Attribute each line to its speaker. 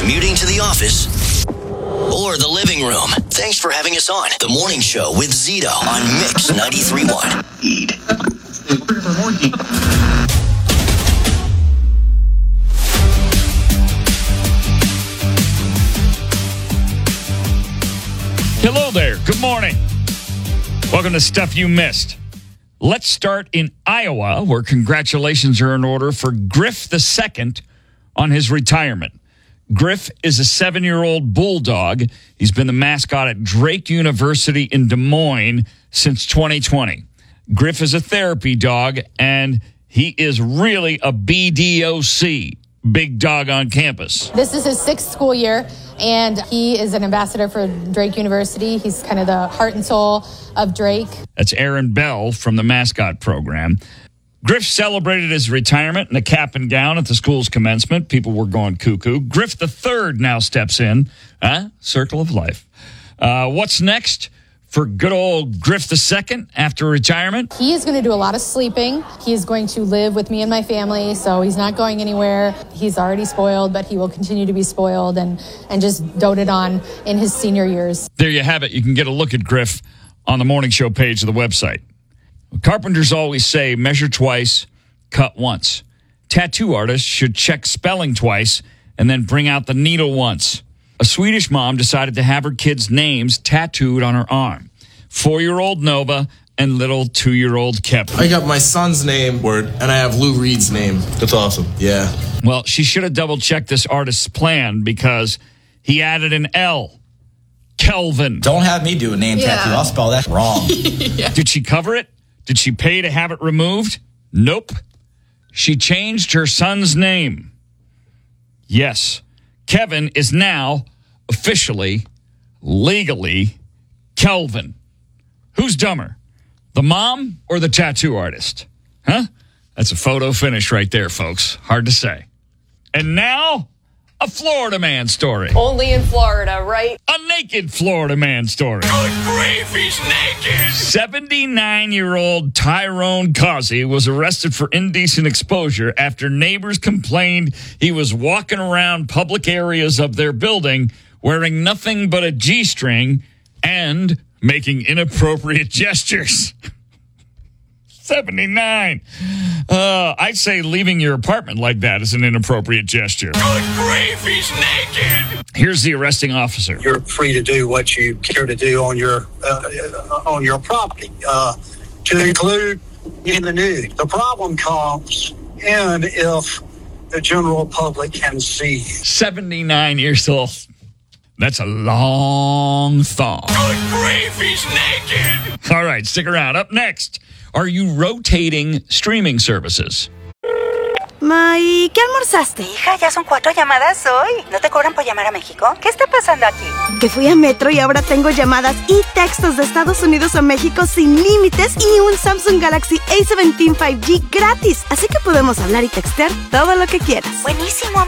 Speaker 1: commuting to the office, or the living room. Thanks for having us on The Morning Show with Zito on Mix 93.1.
Speaker 2: Hello there. Good morning. Welcome to Stuff You Missed. Let's start in Iowa, where congratulations are in order for Griff II on his retirement. Griff is a 7-year-old bulldog. He's been the mascot at Drake University in Des Moines since 2020. Griff is a therapy dog, and he is really a BDOC, big dog on campus.
Speaker 3: This is his 6th school year, and he is an ambassador for Drake University. He's kind of the heart and soul of Drake. That's
Speaker 2: Aaron Bell from the mascot program. Griff celebrated his retirement in a cap and gown at the school's commencement. People were going cuckoo. Griff III now steps in. Circle of life. What's next for good old Griff II after retirement?
Speaker 3: He is going to do a lot of sleeping. He is going to live with me and my family, so he's not going anywhere. He's already spoiled, but he will continue to be spoiled and just doted on in his senior years.
Speaker 2: There you have it. You can get a look at Griff on the morning show page of the website. Carpenters always say measure twice, cut once. Tattoo artists should check spelling twice and then bring out the needle once. A Swedish mom decided to have her kids' names tattooed on her arm. 4-year-old Nova and little 2-year-old Kevin.
Speaker 4: I got my son's name, and I have Lou Reed's name.
Speaker 5: That's awesome.
Speaker 4: Yeah.
Speaker 2: Well, she should have double-checked this artist's plan because he added an L. Kelvin.
Speaker 6: Don't have me do a name tattoo. I'll spell that wrong.
Speaker 2: Yeah. Did she cover it? Did she pay to have it removed? Nope. She changed her son's name. Yes. Kevin is now officially, legally, Kelvin. Who's dumber, the mom or the tattoo artist? Huh? That's a photo finish right there, folks. Hard to say. And now, a Florida man story.
Speaker 7: Only in Florida, right?
Speaker 2: A naked Florida man story.
Speaker 5: Good grief, he's naked!
Speaker 2: 79-year-old Tyrone Causey was arrested for indecent exposure after neighbors complained he was walking around public areas of their building wearing nothing but a G-string and making inappropriate gestures. 79. I'd say leaving your apartment like that is an inappropriate gesture.
Speaker 5: Good grief, he's naked!
Speaker 2: Here's the arresting officer.
Speaker 8: You're free to do what you care to do on your property, to include in the nude. The problem comes in if the general public can see.
Speaker 2: 79 years old. That's a long thong.
Speaker 5: Good grief, he's naked!
Speaker 2: All right, stick around. Up next, are you rotating streaming services?
Speaker 9: Ma, ¿y qué almorzaste?
Speaker 10: Hija, ya son 4 llamadas hoy. ¿No te cobran por llamar a México? ¿Qué está pasando aquí?
Speaker 9: Que fui a Metro y ahora tengo llamadas y textos de Estados Unidos a México sin límites y un Samsung Galaxy A17 5G gratis. Así que podemos hablar y textear todo lo que quieras.
Speaker 10: Buenísimo.